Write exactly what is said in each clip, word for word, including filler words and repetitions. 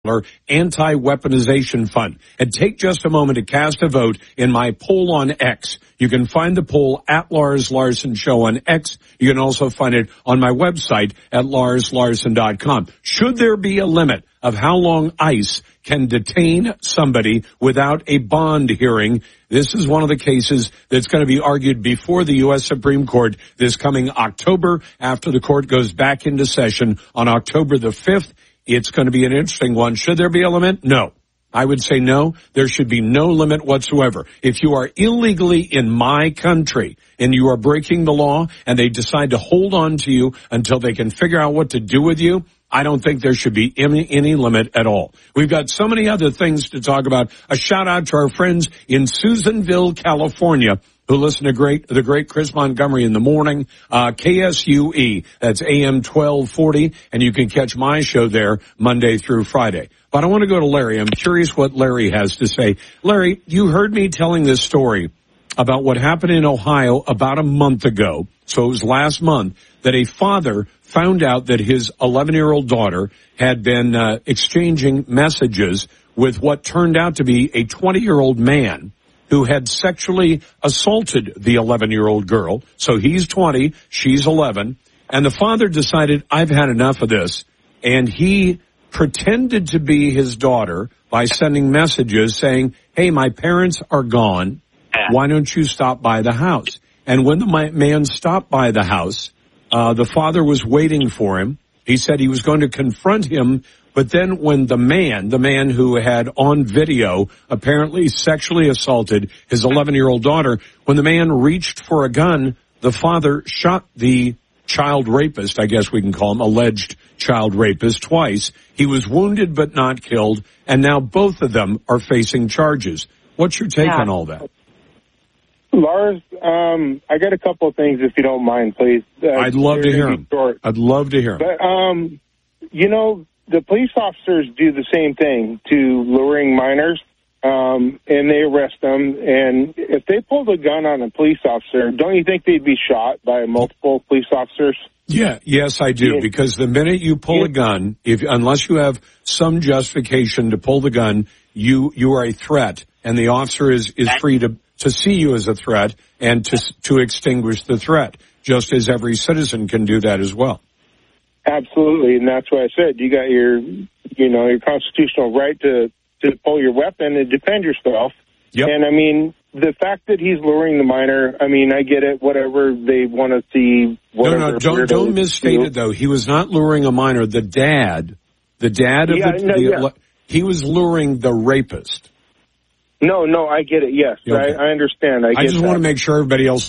Anti-Weaponization Fund. And take just a moment to cast a vote in my poll on X. You can find the poll at Lars Larson Show on X. You can also find it on my website at lars larson dot com. Should there be a limit of how long ICE can detain somebody without a bond hearing? This is one of the cases that's going to be argued before the U S Supreme Court this coming October after the court goes back into session on October the fifth. It's going to be an interesting one. Should there be a limit? No. I would say no. There should be no limit whatsoever. If you are illegally in my country and you are breaking the law and they decide to hold on to you until they can figure out what to do with you, I don't think there should be any, any limit at all. We've got so many other things to talk about. A shout out to our friends in Susanville, California, who listen to great, the great Chris Montgomery in the morning, uh, K S U E, that's A M twelve forty, and you can catch my show there Monday through Friday. But I want to go to Larry. I'm curious what Larry has to say. Larry, you heard me telling this story about what happened in Ohio about a month ago. So it was last month that a father found out that his eleven-year-old daughter had been uh, exchanging messages with what turned out to be a twenty-year-old man who had sexually assaulted the eleven-year-old girl. So he's twenty, she's eleven, and the father decided, I've had enough of this, and he pretended to be his daughter by sending messages saying, hey, my parents are gone. Why don't you stop by the house? And when the man stopped by the house, uh, the father was waiting for him. He said he was going to confront him. But then when the man, the man who had on video apparently sexually assaulted his eleven-year-old daughter, when the man reached for a gun, the father shot the child rapist, I guess we can call him, alleged child rapist, twice. He was wounded but not killed, and now both of them are facing charges. What's your take yeah. on all that? Lars, um, I got a couple of things, if you don't mind, please. Uh, I'd love to hear them. Short. I'd love to hear them. But, um, you know, the police officers do the same thing to luring minors, um, and they arrest them. And if they pulled a gun on a police officer, don't you think they'd be shot by multiple police officers? Yeah, yes, I do. Yeah. Because the minute you pull yeah. a gun, if unless you have some justification to pull the gun, you you are a threat, and the officer is, is free to, to see you as a threat and to to extinguish the threat, just as every citizen can do that as well. Absolutely, and that's what I said. You got your, you know, your constitutional right to, to pull your weapon and defend yourself. Yep. And, I mean, the fact that he's luring the minor, I mean, I get it, whatever they want to see. Whatever no, no, don't, don't misstate it, though. He was not luring a minor. The dad, the dad of yeah, the, no, the yeah. he was luring the rapist. No, no, I get it, yes. Okay. I, I understand. I, get I just that. want to make sure everybody else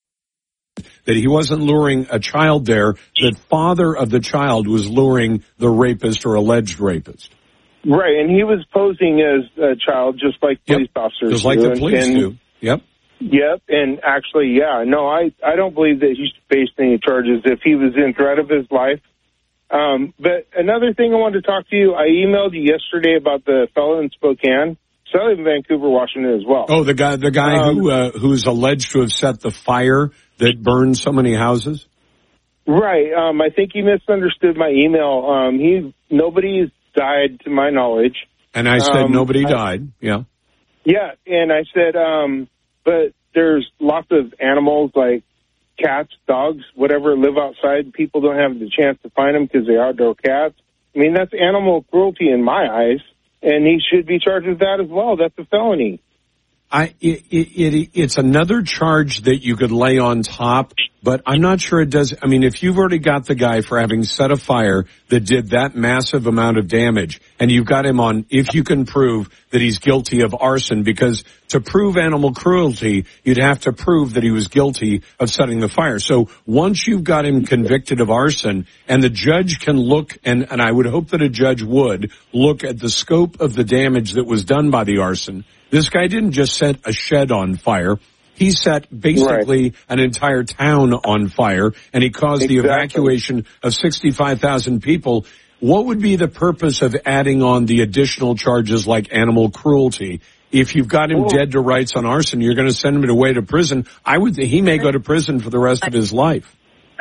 that he wasn't luring a child there. The father of the child was luring the rapist or alleged rapist. Right, and he was posing as a child just like police yep. officers Just like do. the police and, do. Yep. Yep, and actually, yeah, no, I, I don't believe that he faced any charges if he was in threat of his life. Um, but another thing I wanted to talk to you, I emailed you yesterday about the fellow in Spokane. So I live in Vancouver, Washington as well. Oh, the guy, the guy um, who uh, who's alleged to have set the fire that burned so many houses? Right. Um, I think he misunderstood my email. Um, he nobody's died to my knowledge. And I said um, nobody I, died. Yeah. Yeah, and I said, um, but there's lots of animals like cats, dogs, whatever, live outside. People don't have the chance to find them because they're outdoor cats. I mean, that's animal cruelty in my eyes, and he should be charged with that as well. That's a felony. I it, it, it it's another charge that you could lay on top, but I'm not sure it does. I mean, if you've already got the guy for having set a fire that did that massive amount of damage, and you've got him on, if you can prove that he's guilty of arson, because to prove animal cruelty, you'd have to prove that he was guilty of setting the fire. So once you've got him convicted of arson, and the judge can look, and, and I would hope that a judge would look at the scope of the damage that was done by the arson. This guy didn't just set a shed on fire. He set basically right. an entire town on fire, and he caused exactly. the evacuation of sixty-five thousand people. What would be the purpose of adding on the additional charges like animal cruelty? If you've got him Ooh. dead to rights on arson, you're going to send him away to prison. I would. He may go to prison for the rest of his life.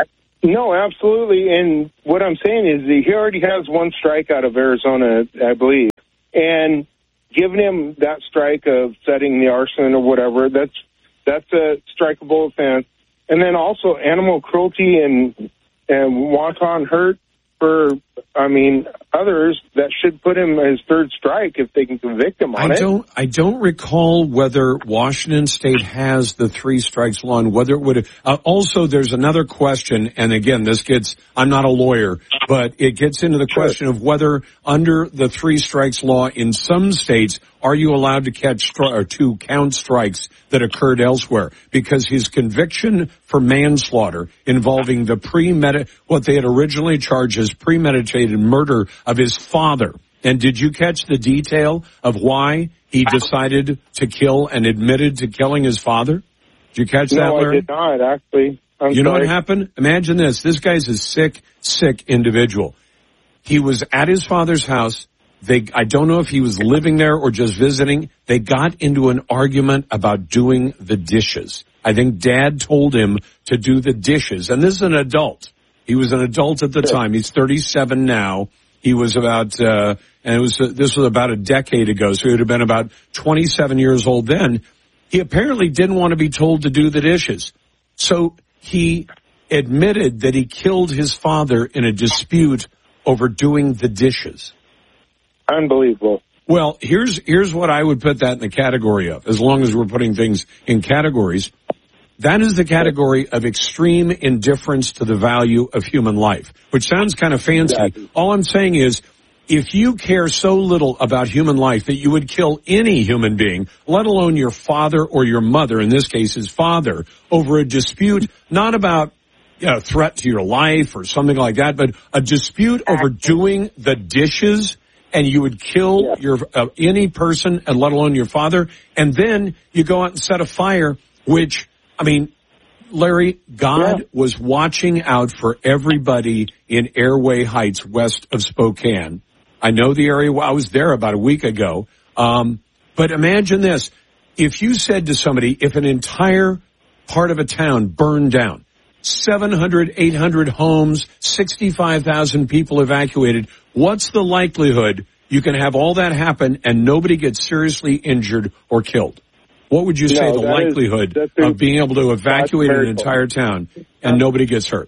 No, absolutely. And what I'm saying is that he already has one strike out of Arizona, I believe. And giving him that strike of setting the arson or whatever, that's that's a strikeable offense. And then also animal cruelty and and wanton hurt for, I mean, others that should put him as third strike if they can convict him on I it. don't, I don't recall whether Washington State has the three strikes law and whether it would. Uh, also, there's another question, and again, this gets. I'm not a lawyer, but it gets into the Sure. question of whether under the three strikes law in some states are you allowed to catch stri- or to count strikes that occurred elsewhere? Because his conviction for manslaughter involving the premedit what they had originally charged as premeditated murder of his father. And did you catch the detail of why he decided to kill and admitted to killing his father? Did you catch that, No, I Larry? did not, actually. I'm You know sorry. what happened? Imagine this. This guy's a sick, sick individual. He was at his father's house. They, I don't know if he was living there or just visiting. They got into an argument about doing the dishes. I think Dad told him to do the dishes. And this is an adult. He was an adult at the time. He's thirty-seven now. He was about, uh, and it was, uh, this was about a decade ago. So he would have been about twenty-seven years old then. He apparently didn't want to be told to do the dishes. So he admitted that he killed his father in a dispute over doing the dishes. Unbelievable. Well, here's here's what I would put that in the category of, as long as we're putting things in categories. That is the category of extreme indifference to the value of human life, which sounds kind of fancy. Exactly. All I'm saying is, if you care so little about human life that you would kill any human being, let alone your father or your mother, in this case his father, over a dispute not about you know, threat to your life or something like that, but a dispute over doing the dishes, and you would kill Yeah. your uh, any person, and let alone your father, and then you go out and set a fire, which, I mean, Larry, God Yeah. was watching out for everybody in Airway Heights west of Spokane. I know the area. I was there about a week ago. Um, but imagine this. If you said to somebody, if an entire part of a town burned down, seven hundred, eight hundred homes, sixty-five thousand people evacuated, what's the likelihood you can have all that happen and nobody gets seriously injured or killed? What would you say No, the that is- likelihood that's a- of being able to evacuate an miracle. entire town and nobody gets hurt?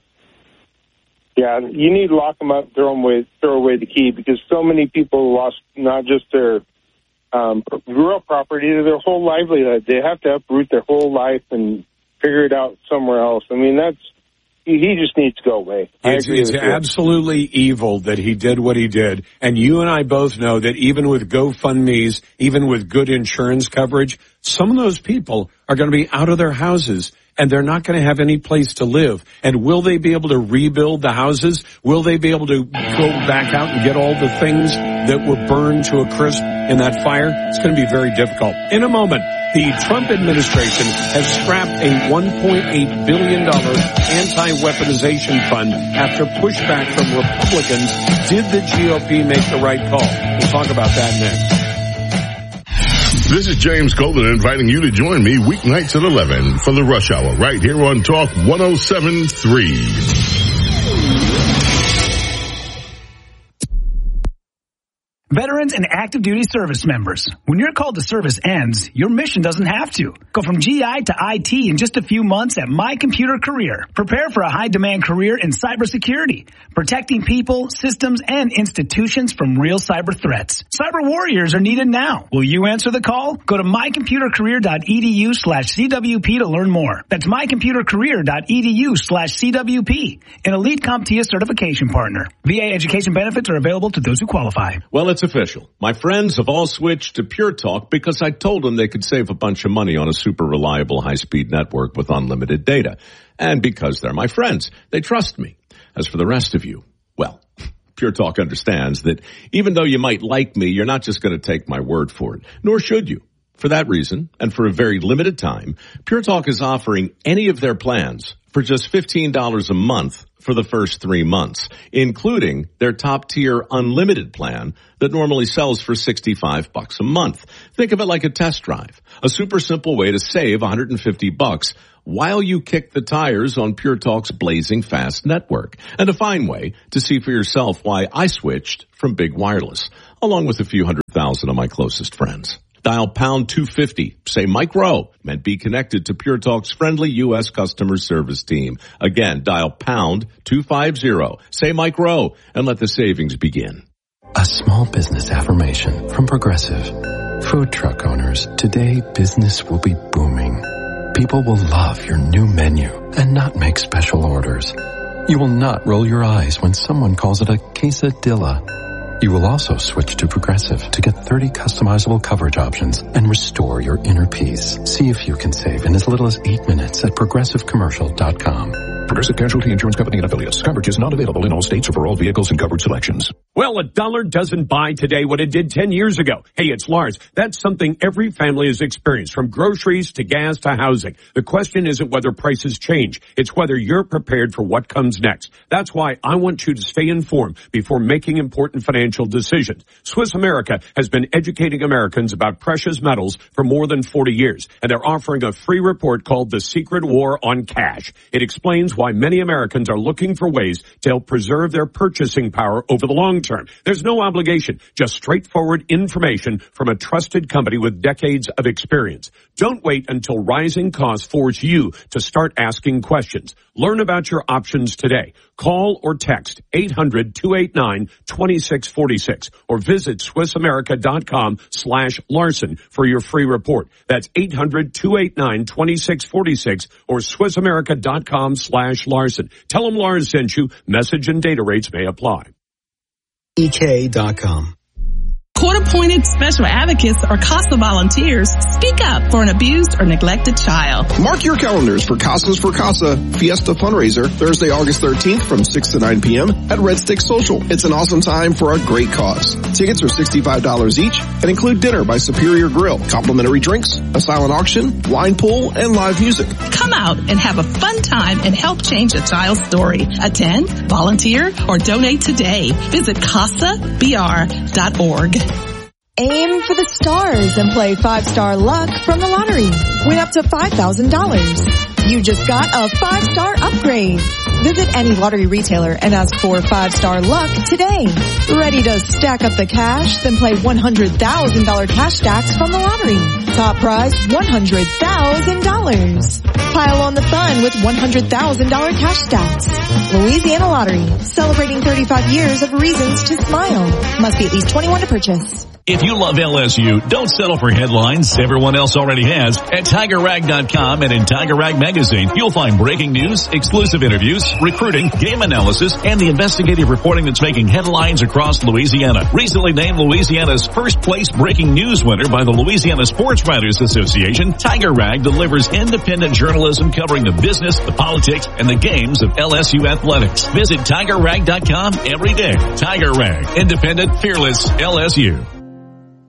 Yeah, you need to lock them up, throw them away, throw away the key, because so many people lost not just their um, rural property, their whole livelihood. They have to uproot their whole life and figure it out somewhere else. I mean, that's he, he just needs to go away. I It's, agree it's with you. absolutely evil that he did what he did. And you and I both know that even with GoFundMe's, even with good insurance coverage, some of those people are going to be out of their houses and they're not going to have any place to live. And will they be able to rebuild the houses? Will they be able to go back out and get all the things that were burned to a crisp in that fire? It's going to be very difficult. In a moment, the Trump administration has scrapped a one point eight billion dollars anti-weaponization fund after pushback from Republicans. Did the G O P make the right call? We'll talk about that next. This is James Golden inviting you to join me weeknights at eleven for the Rush Hour right here on Talk one oh seven point three. Veterans and active duty service members, when your call to service ends, your mission doesn't have to. Go from G I to I T in just a few months at My Computer Career. Prepare for a high-demand career in cybersecurity, protecting people, systems, and institutions from real cyber threats. Cyber warriors are needed now. Will you answer the call? Go to mycomputercareer.edu slash CWP to learn more. That's mycomputercareer.edu slash CWP, an elite CompTIA certification partner. V A education benefits are available to those who qualify. Well, it's official. My friends have all switched to Pure Talk because I told them they could save a bunch of money on a super reliable high-speed network with unlimited data. And because they're my friends, they trust me. As for the rest of you, well, Pure Talk understands that even though you might like me, you're not just going to take my word for it, nor should you. For that reason, and for a very limited time, Pure Talk is offering any of their plans for just fifteen dollars a month for the first three months, including their top-tier unlimited plan that normally sells for sixty-five bucks a month. Think of it like a test drive, a super simple way to save one hundred fifty bucks while you kick the tires on Pure Talk's blazing fast network, and a fine way to see for yourself why I switched from Big Wireless, along with a few hundred thousand of my closest friends. Dial pound two fifty, say Mike Rowe, and be connected to Pure Talk's friendly U S customer service team. Again, dial pound two fifty, say Mike Rowe, and let the savings begin. A small business affirmation from Progressive. Food truck owners, today business will be booming. People will love your new menu and not make special orders. You will not roll your eyes when someone calls it a quesadilla. You will also switch to Progressive to get thirty customizable coverage options and restore your inner peace. See if you can save in as little as eight minutes at progressive commercial dot com. Progressive Casualty Insurance Company and Affiliates. Coverage is not available in all states or for all vehicles and coverage selections. Well, a dollar doesn't buy today what it did ten years ago. Hey, it's Lars. That's something every family has experienced, from groceries to gas to housing. The question isn't whether prices change. It's whether you're prepared for what comes next. That's why I want you to stay informed before making important financial decisions. Swiss America has been educating Americans about precious metals for more than forty years, and they're offering a free report called The Secret War on Cash. It explains why many Americans are looking for ways to help preserve their purchasing power over the long term. There's no obligation, just straightforward information from a trusted company with decades of experience. Don't wait until rising costs force you to start asking questions. Learn about your options today. Call or text eight hundred, two eight nine, two six four six or visit swissamerica.com slash Larson for your free report. That's eight hundred, two eight nine, two six four six or swissamerica.com slash Larson. Tell them Lars sent you. Message and data rates may apply. E K dot com. Court-appointed special advocates or CASA volunteers speak up for an abused or neglected child. Mark your calendars for Casas for Casa Fiesta fundraiser Thursday, August thirteenth from six to nine p.m. at Red Stick Social. It's an awesome time for a great cause. Tickets are sixty-five dollars each and include dinner by Superior Grill, complimentary drinks, a silent auction, wine pool, and live music. Come out and have a fun time and help change a child's story. Attend, volunteer, or donate today. Visit casa b r dot org. Aim for the stars and play five-star luck from the lottery. Win up to five thousand dollars. You just got a five-star upgrade. Visit any lottery retailer and ask for five-star luck today. Ready to stack up the cash? Then play one hundred thousand dollars cash stacks from the lottery. Top prize, one hundred thousand dollars. Pile on the fun with one hundred thousand dollars cash stacks. Louisiana Lottery, celebrating thirty-five years of reasons to smile. Must be at least twenty-one to purchase. If you love L S U, don't settle for headlines everyone else already has. At Tiger Rag dot com and in Tiger Rag Magazine, you'll find breaking news, exclusive interviews, recruiting, game analysis, and the investigative reporting that's making headlines across Louisiana. Recently named Louisiana's first place breaking news winner by the Louisiana Sports Writers Association, Tiger Rag delivers independent journalism covering the business, the politics, and the games of L S U athletics. Visit Tiger Rag dot com every day. Tiger Rag, independent, fearless L S U.